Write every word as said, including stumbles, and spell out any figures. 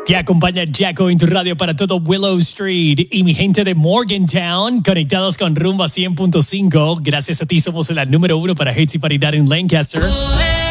Te acompaña Jacko en tu radio para todo Willow Street y mi gente de Morgantown, conectados con Rumba cien punto cinco. Gracias a ti somos la número uno para hits y paridad en Lancaster.